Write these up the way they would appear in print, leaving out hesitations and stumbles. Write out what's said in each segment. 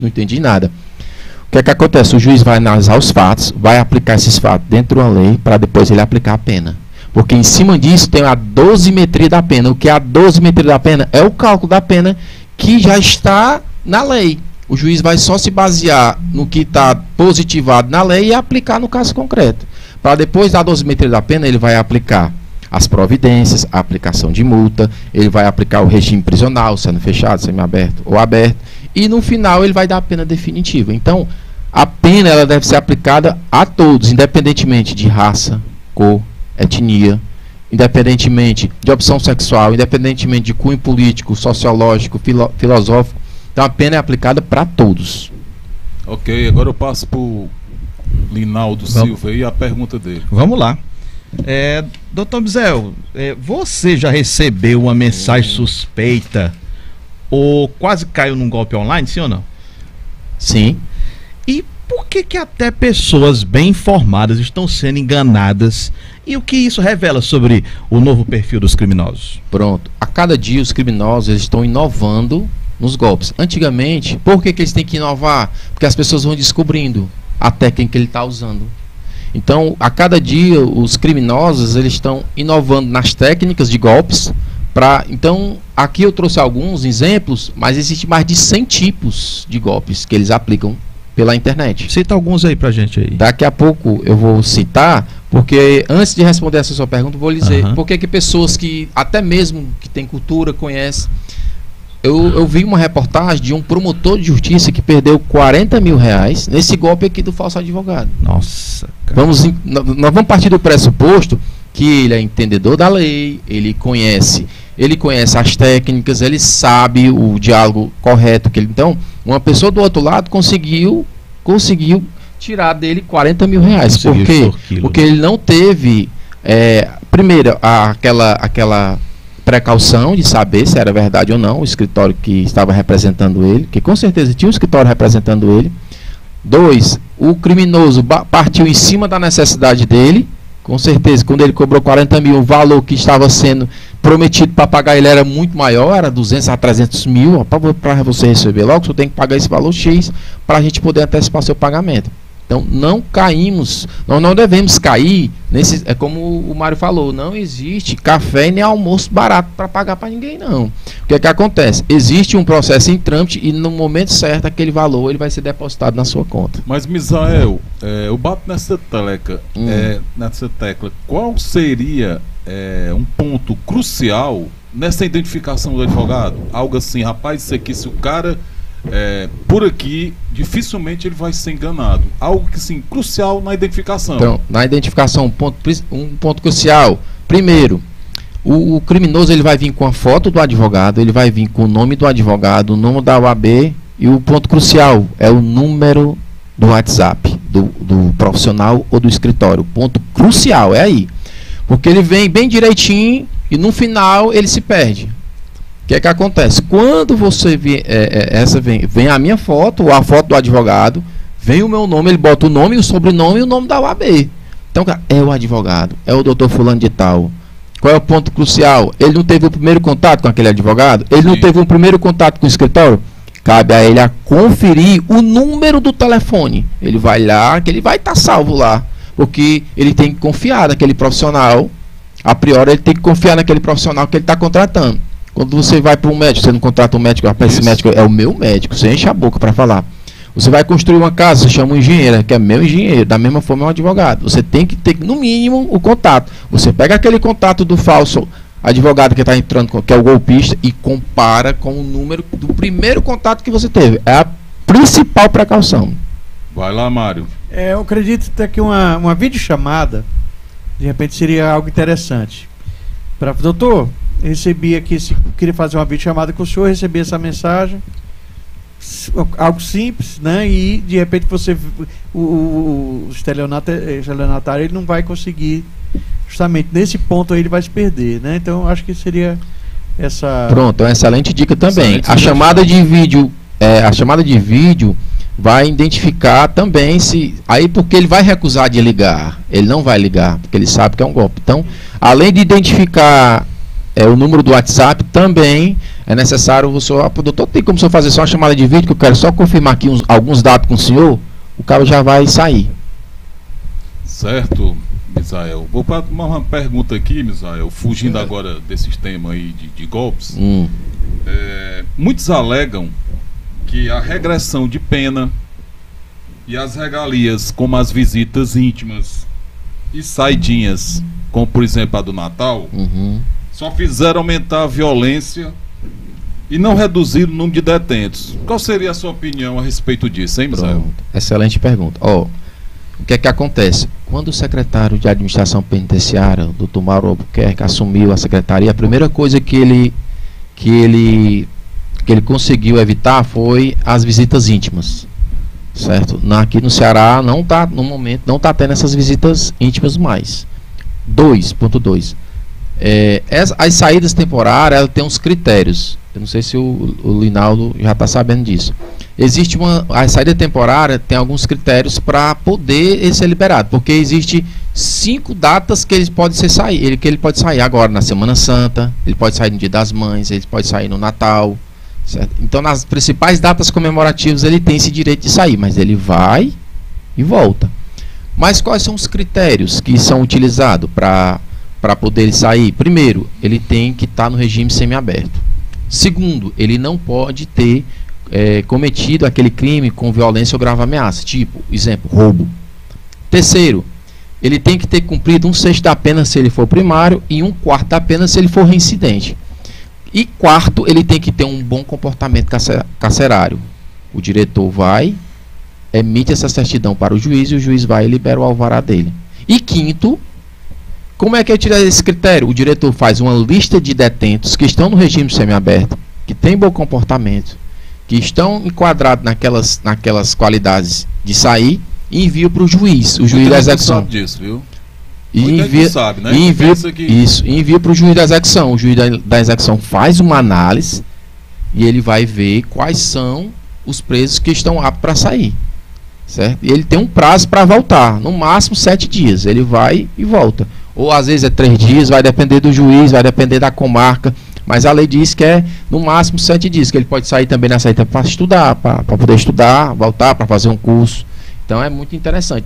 Não entendi nada. O que é que acontece? O juiz vai analisar os fatos, vai aplicar esses fatos dentro de uma lei, para depois ele aplicar a pena. Porque em cima disso tem a dosimetria da pena. O que é a dosimetria da pena? É o cálculo da pena que já está na lei. O juiz vai só se basear no que está positivado na lei e aplicar no caso concreto. Para depois da dosimetria da pena, ele vai aplicar as providências, a aplicação de multa, ele vai aplicar o regime prisional, sendo fechado, semiaberto ou aberto, e no final ele vai dar a pena definitiva. Então, a pena ela deve ser aplicada a todos, independentemente de raça, cor, etnia, independentemente de opção sexual, independentemente de cunho político, sociológico, filosófico. Então a pena é aplicada para todos. Ok, agora eu passo para o Linaldo Silva e a pergunta dele. Vamos lá. Doutor Bizel, você já recebeu uma mensagem suspeita ou quase caiu num golpe online, sim ou não? Sim. E por que até pessoas bem informadas estão sendo enganadas? E o que isso revela sobre o novo perfil dos criminosos? Pronto. A cada dia os criminosos eles estão inovando nos golpes. Antigamente, por que eles têm que inovar? Porque as pessoas vão descobrindo a técnica que ele está usando. Então, a cada dia, os criminosos eles estão inovando nas técnicas de golpes. Então, aqui eu trouxe alguns exemplos, mas existe mais de 100 tipos de golpes que eles aplicam pela internet. Cita alguns aí pra gente aí. Daqui a pouco eu vou citar, porque antes de responder essa sua pergunta, eu vou lhe dizer por que pessoas que, até mesmo que têm cultura, conhecem. Eu vi uma reportagem de um promotor de justiça que perdeu 40 mil reais nesse golpe aqui do falso advogado. Nossa, cara. Nós vamos partir do pressuposto que ele é entendedor da lei, ele conhece as técnicas, ele sabe o diálogo correto que ele. Então, uma pessoa do outro lado conseguiu tirar dele 40 mil reais. Por quê? Porque ele não teve, primeiro, aquela precaução de saber se era verdade ou não o escritório que estava representando ele, que com certeza tinha um escritório representando ele. 2, o criminoso partiu em cima da necessidade dele, com certeza, quando ele cobrou 40 mil, o valor que estava sendo prometido para pagar ele era muito maior, era 200 a 300 mil, para você receber logo, você tem que pagar esse valor X para a gente poder antecipar seu pagamento. Então, não caímos, nós não devemos cair nesse, é como o Mário falou, não existe café e nem almoço barato para pagar para ninguém, não. O que é que acontece? Existe um processo em trâmite e no momento certo aquele valor ele vai ser depositado na sua conta. Mas, Misael, eu bato nessa tecla, qual seria um ponto crucial nessa identificação do advogado? Algo assim, rapaz, isso aqui, se o cara... por aqui, dificilmente ele vai ser enganado. Algo que sim, crucial na identificação. Então, na identificação, um ponto crucial. Primeiro, o criminoso ele vai vir com a foto do advogado, ele vai vir com o nome do advogado, o nome da OAB, e o ponto crucial é o número do WhatsApp do profissional ou do escritório. O ponto crucial é aí. Porque ele vem bem direitinho e no final ele se perde. O que é que acontece? Quando você vem a minha foto, ou a foto do advogado, vem o meu nome, ele bota o nome, o sobrenome e o nome da OAB. Então, cara, é o advogado, é o doutor fulano de tal. Qual é o ponto crucial? Ele não teve o primeiro contato com aquele advogado? Ele não teve um primeiro contato com o escritório? Cabe a ele a conferir o número do telefone. Ele vai lá, que ele vai estar salvo lá. Porque ele tem que confiar naquele profissional. A priori, ele tem que confiar naquele profissional que ele está contratando. Quando você vai para um médico, você não contrata um médico, esse médico é o meu médico, você enche a boca para falar. Você vai construir uma casa, você chama um engenheiro, que é meu engenheiro, da mesma forma é um advogado. Você tem que ter, no mínimo, o contato. Você pega aquele contato do falso advogado que está entrando, que é o golpista, e compara com o número do primeiro contato que você teve. É a principal precaução. Vai lá, Mário. Eu acredito até que uma videochamada, de repente, seria algo interessante. Doutor, recebi aqui, queria fazer uma videochamada com o senhor, recebi essa mensagem, algo simples, né? E de repente o estelionatário ele não vai conseguir, justamente nesse ponto aí ele vai se perder, né? Então acho que seria essa. Pronto, é uma excelente dica também. A chamada de vídeo vai identificar também porque ele vai recusar de ligar, ele não vai ligar, porque ele sabe que é um golpe. Então, além de identificar o número do WhatsApp também é necessário. O senhor, doutor, tem como o senhor fazer só uma chamada de vídeo, que eu quero só confirmar aqui alguns dados com o senhor, o cara já vai sair. Certo, Misael. Vou para uma pergunta aqui, Misael, fugindo agora desses temas aí de golpes. Muitos alegam que a regressão de pena e as regalias, como as visitas íntimas e saidinhas, como por exemplo a do Natal, só fizeram aumentar a violência e não reduzir o número de detentos. Qual seria a sua opinião a respeito disso, hein, Misael? Excelente pergunta. O que é que acontece? Quando o secretário de Administração Penitenciária, o Dr. Mauro Albuquerque, assumiu a secretaria, a primeira coisa que ele conseguiu evitar foi as visitas íntimas, certo? Aqui no Ceará não está, no momento, não está tendo essas visitas íntimas mais. 2.2. As saídas temporárias, ela tem uns critérios. Eu não sei se o Linaldo já está sabendo disso. Existe a saída temporária tem alguns critérios para poder ser liberado, porque existe 5 datas que ele pode sair. Ele pode sair agora na Semana Santa, ele pode sair no Dia das Mães, ele pode sair no Natal, certo? Então, nas principais datas comemorativas ele tem esse direito de sair, mas ele vai e volta. Mas quais são os critérios que são utilizados para poder sair? Primeiro, ele tem que estar no regime semiaberto. Segundo, ele não pode ter cometido aquele crime com violência ou grave ameaça, tipo, exemplo, roubo. Terceiro, ele tem que ter cumprido 1/6 da pena se ele for primário e 1/4 da pena se ele for reincidente. E quarto, ele tem que ter um bom comportamento carcerário. O diretor vai, emite essa certidão para o juiz e o juiz vai e libera o alvará dele. E quinto, como é que eu tiro esse critério? O diretor faz uma lista de detentos que estão no regime semiaberto, que têm bom comportamento, que estão enquadrados naquelas qualidades de sair, e envia para o juiz da execução. Sabe disso, viu? E envia, sabe, né? Envia para o juiz da execução. O juiz da execução faz uma análise e ele vai ver quais são os presos que estão aptos para sair, certo? E ele tem um prazo para voltar, no máximo 7 dias. Ele vai e volta. Ou às vezes é 3 dias, vai depender do juiz, vai depender da comarca. Mas a lei diz que é no máximo 7 dias, que ele pode sair também nessa saída para estudar, para poder estudar, voltar, para fazer um curso. Então é muito interessante.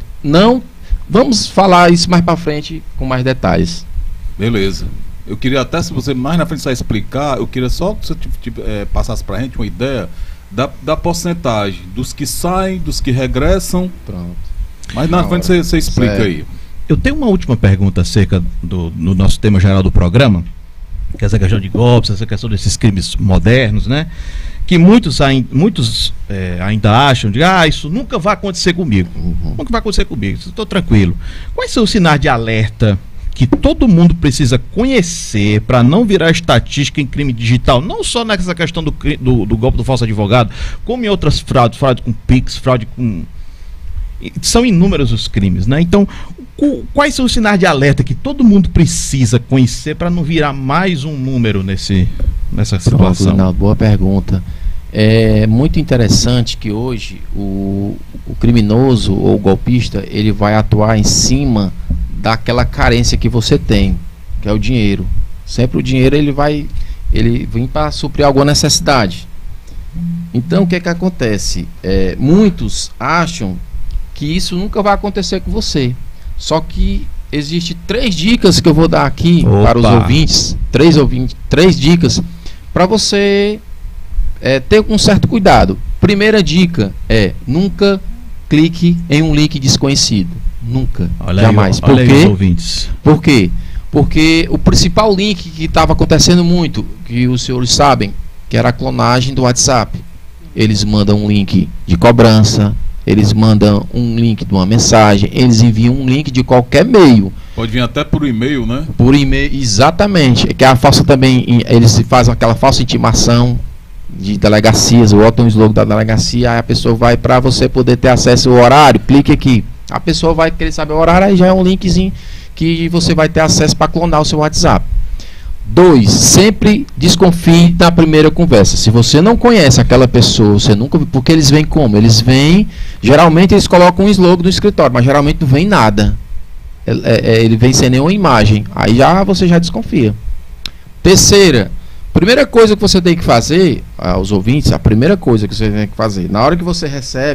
Vamos falar isso mais para frente com mais detalhes. Beleza. Eu queria até, se você mais na frente só explicar, eu queria só que você passasse para a gente uma ideia da porcentagem dos que saem, dos que regressam. Pronto. Mas na frente você explica aí. Eu tenho uma última pergunta acerca do nosso tema geral do programa, que é essa questão de golpes, essa questão desses crimes modernos, né? Que muitos ainda acham de isso nunca vai acontecer comigo. Nunca vai acontecer comigo, estou tranquilo. Quais são os sinais de alerta que todo mundo precisa conhecer para não virar estatística em crime digital? Não só nessa questão do golpe do falso advogado, como em outras fraudes, fraude com Pix, fraude com... São inúmeros os crimes, né? Então, quais são os sinais de alerta que todo mundo precisa conhecer para não virar mais um número nessa situação? Rinaldo, boa pergunta. É muito interessante que hoje o criminoso ou o golpista, ele vai atuar em cima daquela carência que você tem, que é o dinheiro. Sempre o dinheiro ele vem para suprir alguma necessidade. Então o que é que acontece? Muitos acham que isso nunca vai acontecer com você. Só que existe 3 dicas que eu vou dar aqui para os ouvintes. 3 dicas para você ter um certo cuidado. Primeira dica nunca clique em um link desconhecido. Nunca. Jamais. Por quê? Por quê? Porque o principal link que estava acontecendo muito, que os senhores sabem, que era a clonagem do WhatsApp. Eles mandam um link de cobrança, eles mandam um link de uma mensagem, eles enviam um link de qualquer meio. Pode vir até por e-mail, né? Por e-mail, exatamente. Que é a falsa também, eles fazem aquela falsa intimação de delegacias, botam o slogan da delegacia, aí a pessoa vai, para você poder ter acesso ao horário, clique aqui. A pessoa vai querer saber o horário, aí já é um linkzinho que você vai ter acesso para clonar o seu WhatsApp. 2, sempre desconfie na primeira conversa. Se você não conhece aquela pessoa, você nunca viu, porque eles vêm como? Eles vêm, geralmente eles colocam um slogan no escritório, mas geralmente não vem nada. Ele vem sem nenhuma imagem. Aí você já desconfia. Terceira, primeira coisa que você tem que fazer, aos ouvintes, a primeira coisa que você tem que fazer, na hora que você recebe